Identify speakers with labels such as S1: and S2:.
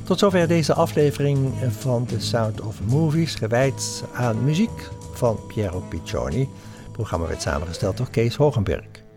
S1: Tot zover deze aflevering van The Sound of Movies, gewijd aan muziek van Piero Piccioni. Het programma werd samengesteld door Kees Hogenberg.